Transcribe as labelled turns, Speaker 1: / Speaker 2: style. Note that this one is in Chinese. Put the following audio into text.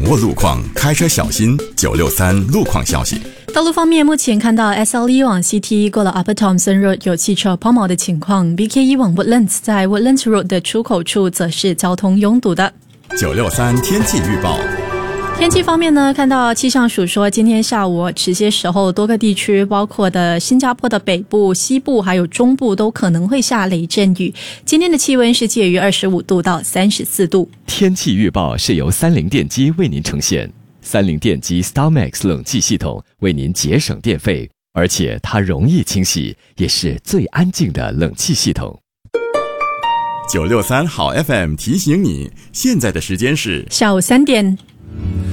Speaker 1: 掌握路况，开车小心。963路况消息。
Speaker 2: 道路方面，目前看到 SL1 往 CT 过了 Upper Thomson Road 有汽车抛锚的情况， BK1 往 Woodlands 在 Woodlands Road 的出口处则是交通拥堵的。
Speaker 1: 963天气预报。
Speaker 2: 天气方面呢，看到气象署说今天下午迟些时候多个地区包括的新加坡的北部、西部还有中部都可能会下雷阵雨。今天的气温是介于25度到34度。
Speaker 3: 天气预报是由三菱电机为您呈现。三菱电机 StarMax 冷气系统为您节省电费，而且它容易清洗，也是最安静的冷气系统。
Speaker 1: 963好 FM 提醒你，现在的时间是
Speaker 2: 下午3点。